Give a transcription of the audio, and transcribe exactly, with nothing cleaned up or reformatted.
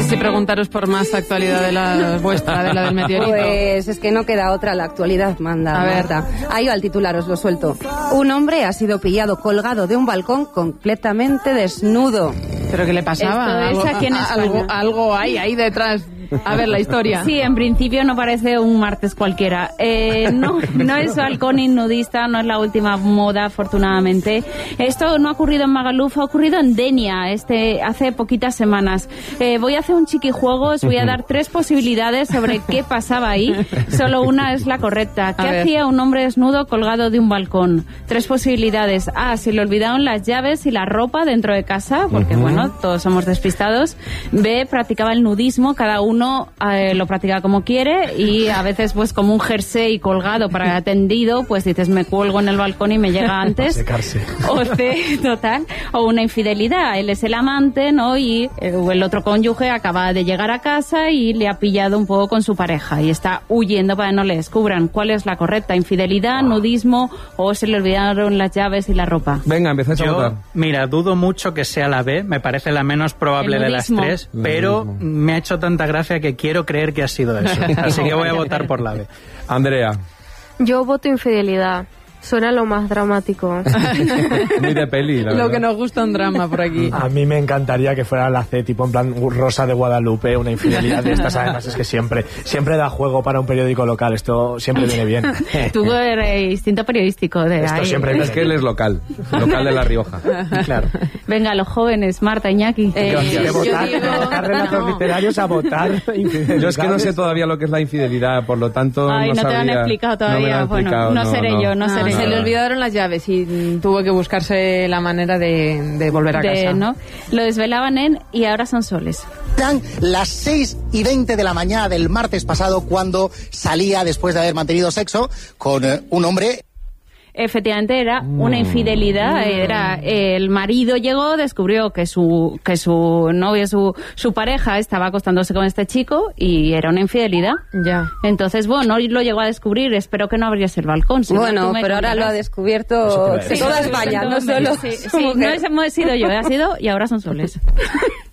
si preguntaros por más actualidad de la vuestra, de la del meteorito. Pues es que no queda otra, la actualidad manda. A ver, Marta. Ahí va el titular, os lo suelto. Un hombre ha sido pillado colgado de un balcón completamente desnudo. ¿Pero qué le pasaba? Esto es aquí en España. Algo, algo hay ahí detrás. A ver, la historia. Sí, en principio no parece un martes cualquiera. Eh, no, no es balcón nudista, no es la última moda, afortunadamente. Esto no ha ocurrido en Magaluf, ha ocurrido en Denia, este, hace poquitas semanas. Eh, voy a hacer un chiquijuego, os voy a dar tres posibilidades sobre qué pasaba ahí. Solo una es la correcta. ¿Qué hacía un hombre desnudo colgado de un balcón? Tres posibilidades. A, se le olvidaron las llaves y la ropa dentro de casa, porque uh-huh. bueno, todos somos despistados. B, practicaba el nudismo, cada uno Uno eh, lo practica como quiere y a veces pues como un jersey colgado para tendido, pues dices me cuelgo en el balcón y me llega antes. Secarse. O C, total, o una infidelidad, él es el amante, ¿no? Y eh, el otro cónyuge acaba de llegar a casa y le ha pillado un poco con su pareja y está huyendo para que no le descubran. ¿Cuál es la correcta? ¿Infidelidad, nudismo o se le olvidaron las llaves y la ropa? Venga, empezáis a votar. Mira, dudo mucho que sea la B, me parece la menos probable de las tres, pero me ha hecho tanta gracia que quiero creer que ha sido eso. Así que voy a votar por la B. Andrea. Yo voto infidelidad. Suena lo más dramático. Muy de peli, la Lo verdad. que nos gusta un drama por aquí. A mí me encantaría que fuera la C, tipo en plan Rosa de Guadalupe, una infidelidad de estas. Además es que siempre siempre da juego para un periódico local. Esto siempre viene bien. Tuvo el instinto periodístico de Esto ahí. siempre viene Es que él es local, local de La Rioja. Claro. Venga, los jóvenes, Marta, Iñaki. Eh, De votar, digo- de votar relatos no. literarios a votar infidelidades. Yo es que no sé todavía lo que es la infidelidad, por lo tanto Ay, no no te lo han sabría- explicado no me lo todavía. han Bueno, explicado, no seré yo, no Ah, seré se yo. le olvidaron las llaves y mm, tuvo que buscarse la manera de, de volver a De- casa. ¿no? Lo desvelaban en Y ahora son soles. Eran las seis y veinte de la mañana del martes pasado cuando salía después de haber mantenido sexo con eh, un hombre. Efectivamente era una infidelidad, era el marido llegó, descubrió que su que su novio, su su pareja estaba acostándose con este chico y era una infidelidad. Ya. Entonces, bueno, no lo llegó a descubrir, espero que no abriese el balcón. Si no, Bueno, tú me pero ahora lo ha contarás. descubierto Eso te iba a decir. toda España, no solo Sí, su sí, mujer. no hemos sido yo, ha sido Y ahora son soles.